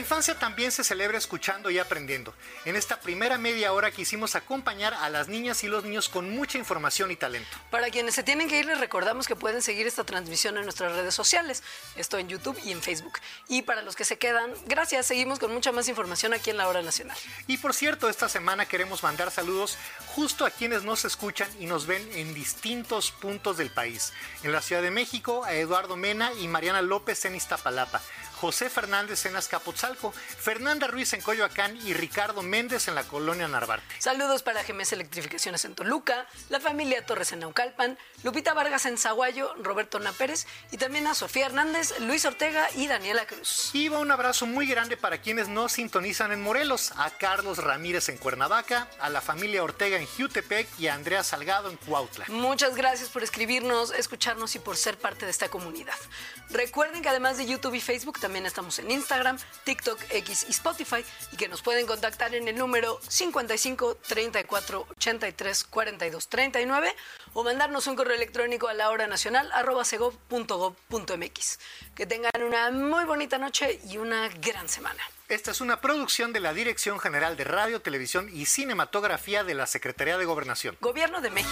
infancia también se celebra escuchando y aprendiendo. En esta primera media hora quisimos acompañar a las niñas y los niños con mucha información y talento. Para quienes se tienen que ir, les recordamos que pueden seguir esta transmisión en nuestras redes sociales, esto en YouTube y en Facebook. Y para los que se quedan, gracias, seguimos con mucha más información aquí en La Hora Nacional. Y por cierto, esta semana queremos mandar saludos justo a quienes nos escuchan y nos ven en distintos puntos del país. En la Ciudad de México, a Eduardo Mena y Mariana López en Iztapalapa, José Fernández en Azcapotzalco, Fernanda Ruiz en Coyoacán y Ricardo Méndez en la colonia Narvarte. Saludos para GMS Electrificaciones en Toluca, la familia Torres en Naucalpan, Lupita Vargas en Zaguayo, Roberto Na Pérez y también a Sofía Hernández, Luis Ortega y Daniela Cruz. Y va un abrazo muy grande para quienes nos sintonizan en Morelos, a Carlos Ramírez en Cuernavaca, a la familia Ortega en Jiutepec y a Andrea Salgado en Cuautla. Muchas gracias por escribirnos, escucharnos y por ser parte de esta comunidad. Recuerden que además de YouTube y Facebook también estamos en Instagram, TikTok, X y Spotify y que nos pueden contactar en el número 55 34 83 42 39 o mandarnos un correo electrónico a lahoranacional@segov.gov.mx. Que tengan una muy bonita noche y una gran semana. Esta es una producción de la Dirección General de Radio, Televisión y Cinematografía de la Secretaría de Gobernación. Gobierno de México.